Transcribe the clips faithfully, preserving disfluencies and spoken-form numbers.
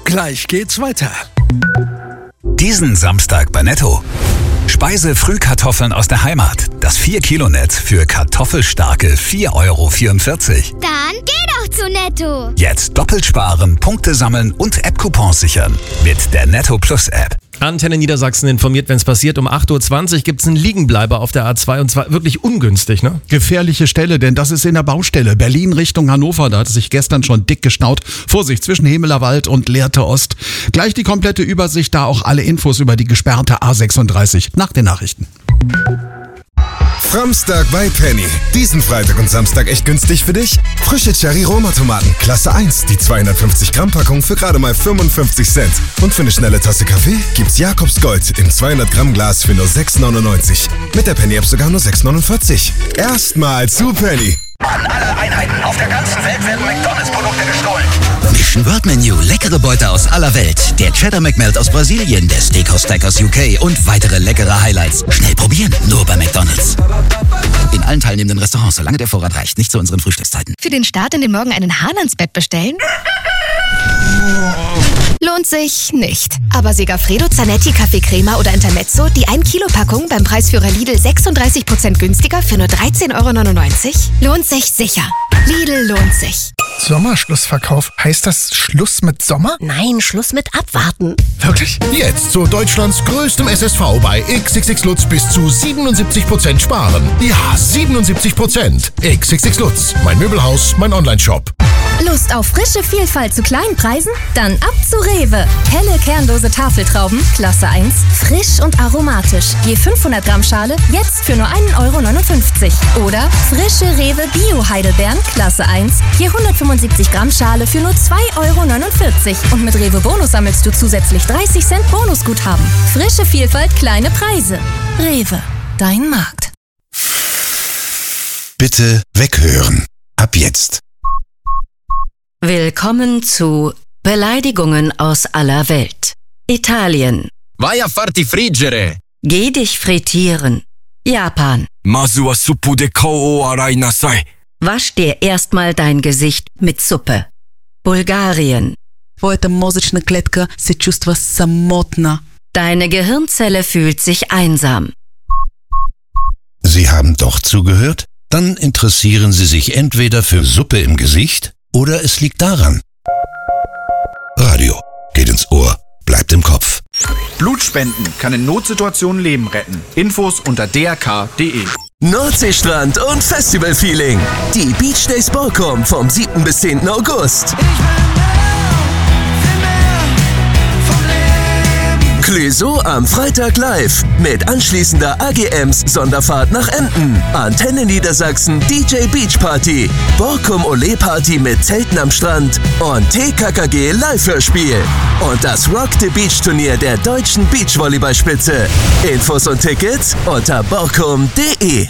Gleich geht's weiter. Diesen Samstag bei Netto. Speise-Frühkartoffeln aus der Heimat. Das vier Kilo Netz für kartoffelstarke vier Euro vierundvierzig. Dann geh doch zu Netto. Jetzt doppelt sparen, Punkte sammeln und App-Coupons sichern. Mit der Netto Plus App. Antenne Niedersachsen informiert, wenn es passiert. Um acht Uhr zwanzig gibt es einen Liegenbleiber auf der A zwei und zwar wirklich ungünstig, ne? Gefährliche Stelle, denn das ist in der Baustelle. Berlin Richtung Hannover, da hat es sich gestern schon dick gestaut. Vorsicht, zwischen Hemelerwald und Lehrte Ost. Gleich die komplette Übersicht, da auch alle Infos über die gesperrte A sechsunddreißig nach den Nachrichten. Framstag bei Penny. Diesen Freitag und Samstag echt günstig für dich? Frische Cherry-Roma-Tomaten, Klasse eins, die zweihundertfünfzig Gramm Packung für gerade mal fünfundfünfzig Cent. Und für eine schnelle Tasse Kaffee gibt's Jakobs Gold im zweihundert Gramm Glas für nur sechs neunundneunzig. Mit der Penny-App sogar nur sechs neunundvierzig. Erstmal zu Penny. An alle Einheiten auf der ganzen Welt werden McDonalds-Produkte gestohlen. Mission World Menu, leckere Beute aus aller Welt. Der Cheddar McMelt aus Brasilien, der Steakhouse Stack aus U K und weitere leckere Highlights. Schnell probieren, nur bei McDonalds. In allen teilnehmenden Restaurants, solange der Vorrat reicht, nicht zu unseren Frühstückszeiten. Für den Start in den Morgen einen Hahn ans Bett bestellen? Lohnt sich nicht. Aber Segafredo Zanetti Kaffeecrema oder Intermezzo, die ein Kilo Packung beim Preisführer Lidl sechsunddreißig Prozent günstiger für nur dreizehn Euro neunundneunzig? Lohnt sich sicher. Lidl lohnt sich. Sommerschlussverkauf. Heißt das Schluss mit Sommer? Nein, Schluss mit Abwarten. Wirklich? Jetzt zu Deutschlands größtem S S V bei X X X Lutz bis zu siebenundsiebzig Prozent sparen. Ja, siebenundsiebzig Prozent. X X X Lutz. Mein Möbelhaus, mein Onlineshop. Lust auf frische Vielfalt zu kleinen Preisen? Dann ab zu Rewe. Helle kernlose Tafeltrauben, Klasse eins, frisch und aromatisch. Je fünfhundert Gramm Schale, jetzt für nur ein Euro neunundfünfzig. Oder frische Rewe Bio-Heidelbeeren, Klasse eins, je hundertfünfundsiebzig Gramm Schale für nur zwei Euro neunundvierzig. Und mit Rewe Bonus sammelst du zusätzlich dreißig Cent Bonusguthaben. Frische Vielfalt, kleine Preise. Rewe, dein Markt. Bitte weghören. Ab jetzt. Willkommen zu Beleidigungen aus aller Welt. Italien. Vai a farti friggere. Geh dich frittieren. Japan. Masu wa suppu de kou o arai nasai. Wasch dir erstmal dein Gesicht mit Suppe. Bulgarien. Твоята мозъчна клетка се чувства самотна. Deine Gehirnzelle fühlt sich einsam. Sie haben doch zugehört? Dann interessieren Sie sich entweder für Suppe im Gesicht oder es liegt daran. Radio geht ins Ohr, bleibt im Kopf. Blutspenden kann in Notsituationen Leben retten. Infos unter d r k punkt d e. Nordseestrand und Festivalfeeling. Die Beach Days Borkum vom siebten bis zehnten August. Clouseau am Freitag live mit anschließender A G Ms Sonderfahrt nach Emden. Antenne Niedersachsen D J Beach Party. Borkum Ole Party mit Zelten am Strand und T K K G Live-Hörspiel. Und das Rock the Beach Turnier der deutschen Beachvolleyballspitze. Infos und Tickets unter borkum punkt d e.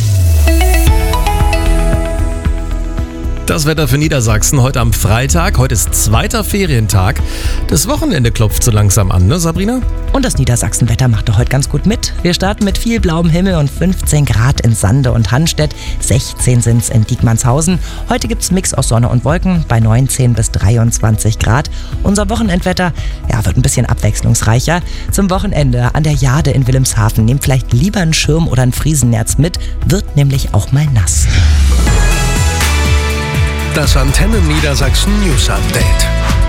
Das Wetter für Niedersachsen heute am Freitag. Heute ist zweiter Ferientag. Das Wochenende klopft so langsam an, ne Sabrina? Und das Niedersachsenwetter macht doch heute ganz gut mit. Wir starten mit viel blauem Himmel und fünfzehn Grad in Sande und Hanstedt. sechzehn sind's in Diekmannshausen. Heute gibt's Mix aus Sonne und Wolken bei neunzehn bis dreiundzwanzig Grad. Unser Wochenendwetter ja, wird ein bisschen abwechslungsreicher. Zum Wochenende an der Jade in Wilhelmshaven. Nehmt vielleicht lieber einen Schirm oder ein Friesennerz mit. Wird nämlich auch mal nass. Das Antenne Niedersachsen News Update.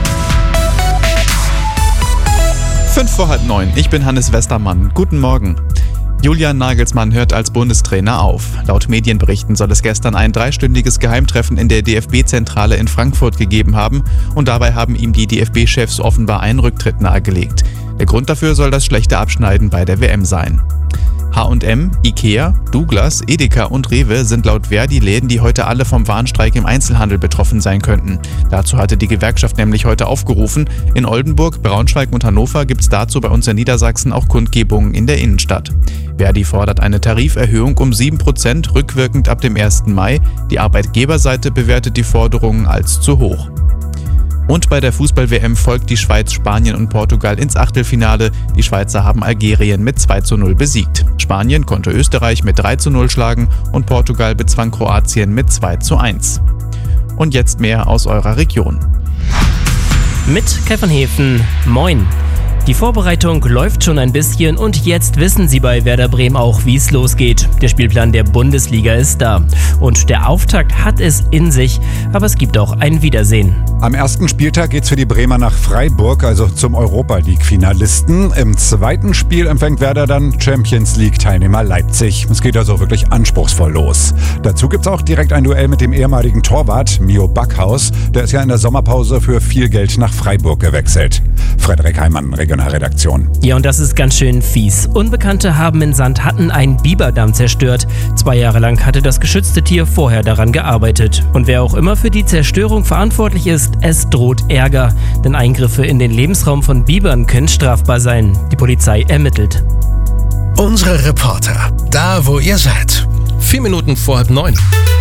Fünf vor halb neun. Ich bin Hannes Westermann. Guten Morgen. Julian Nagelsmann hört als Bundestrainer auf. Laut Medienberichten soll es gestern ein dreistündiges Geheimtreffen in der D F B-Zentrale in Frankfurt gegeben haben und dabei haben ihm die D F B-Chefs offenbar einen Rücktritt nahegelegt. Der Grund dafür soll das schlechte Abschneiden bei der W M sein. H und M, Ikea, Douglas, Edeka und Rewe sind laut Verdi Läden, die heute alle vom Warnstreik im Einzelhandel betroffen sein könnten. Dazu hatte die Gewerkschaft nämlich heute aufgerufen. In Oldenburg, Braunschweig und Hannover gibt es dazu bei uns in Niedersachsen auch Kundgebungen in der Innenstadt. Verdi fordert eine Tariferhöhung um sieben Prozent rückwirkend ab dem ersten Mai. Die Arbeitgeberseite bewertet die Forderungen als zu hoch. Und bei der Fußball-W M folgt die Schweiz, Spanien und Portugal ins Achtelfinale. Die Schweizer haben Algerien mit zwei zu null besiegt. Spanien konnte Österreich mit drei zu null schlagen und Portugal bezwang Kroatien mit zwei zu eins. Und jetzt mehr aus eurer Region. mit Kai van Hefen. Moin. Die Vorbereitung läuft schon ein bisschen und jetzt wissen Sie bei Werder Bremen auch, wie es losgeht. Der Spielplan der Bundesliga ist da. Und der Auftakt hat es in sich, aber es gibt auch ein Wiedersehen. Am ersten Spieltag geht's für die Bremer nach Freiburg, also zum Europa-League-Finalisten. Im zweiten Spiel empfängt Werder dann Champions-League-Teilnehmer Leipzig. Es geht also wirklich anspruchsvoll los. Dazu gibt's auch direkt ein Duell mit dem ehemaligen Torwart Mio Backhaus. Der ist ja in der Sommerpause für viel Geld nach Freiburg gewechselt. Frederik Heimann, Regionalredaktion. Ja, und das ist ganz schön fies. Unbekannte haben in Sandhatten einen Biberdamm zerstört. Zwei Jahre lang hatte das geschützte Tier vorher daran gearbeitet. Und wer auch immer für die Zerstörung verantwortlich ist, es droht Ärger. Denn Eingriffe in den Lebensraum von Bibern können strafbar sein. Die Polizei ermittelt. Unsere Reporter, da wo ihr seid. Vier Minuten vor halb neun.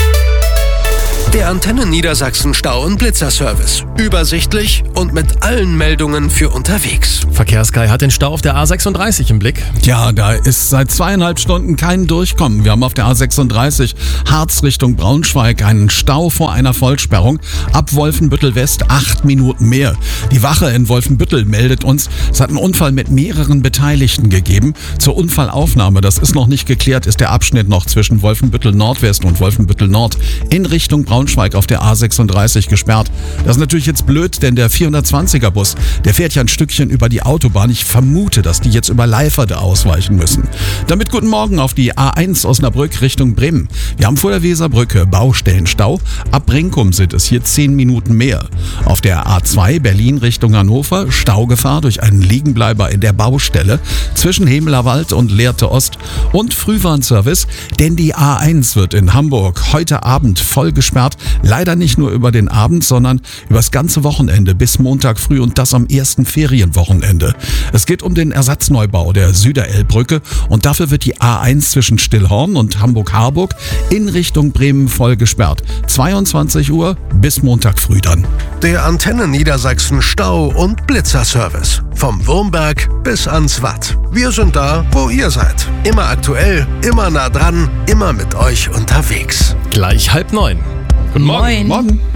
Der Antenne Niedersachsen Stau- und Blitzerservice. Übersichtlich und mit allen Meldungen für unterwegs. Verkehrskai hat den Stau auf der A sechsunddreißig im Blick. Ja, da ist seit zweieinhalb Stunden kein Durchkommen. Wir haben auf der A sechsunddreißig Harz Richtung Braunschweig einen Stau vor einer Vollsperrung. Ab Wolfenbüttel West acht Minuten mehr. Die Wache in Wolfenbüttel meldet uns, es hat einen Unfall mit mehreren Beteiligten gegeben. Zur Unfallaufnahme, das ist noch nicht geklärt, ist der Abschnitt noch zwischen Wolfenbüttel Nordwest und Wolfenbüttel Nord in Richtung Braunschweig auf der A sechsunddreißig gesperrt. Das ist natürlich jetzt blöd, denn der vierhundertzwanziger Bus, der fährt ja ein Stückchen über die Autobahn. Ich vermute, dass die jetzt über Leiferde ausweichen müssen. Damit guten Morgen auf die A eins Osnabrück Richtung Bremen. Wir haben vor der Weserbrücke Baustellenstau. Ab Brinkum sind es hier zehn Minuten mehr. Auf der A zwei Berlin Richtung Hannover Staugefahr durch einen Liegenbleiber in der Baustelle zwischen Hemelerwald und Lehrte Ost und Frühwarnservice, denn die A eins wird in Hamburg heute Abend voll gesperrt. Leider nicht nur über den Abend, sondern über das ganze Wochenende bis Montag früh und das am ersten Ferienwochenende. Es geht um den Ersatzneubau der Süderelbbrücke und dafür wird die A eins zwischen Stillhorn und Hamburg-Harburg in Richtung Bremen voll gesperrt. zweiundzwanzig Uhr bis Montag früh dann. Der Antenne Niedersachsen Stau- und Blitzerservice. Vom Wurmberg bis ans Watt. Wir sind da, wo ihr seid. Immer aktuell, immer nah dran, immer mit euch unterwegs. Gleich halb neun. Guten Morgen. Morgen.